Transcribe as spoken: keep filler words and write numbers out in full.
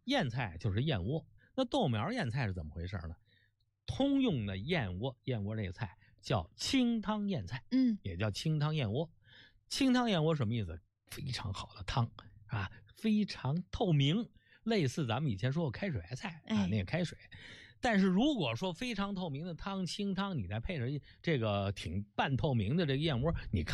燕菜就是燕窝。那豆苗燕菜是怎么回事呢？通用的燕窝，燕窝这个菜叫清汤燕菜， 嗯， 也叫清汤燕窝。清汤燕窝什么意思？非常好的汤啊，非常透明，类似咱们以前说过开水菜啊， 哎那个开水。但是如果说非常透明的汤，清汤，你再配上这个挺半透明的这个燕窝，你看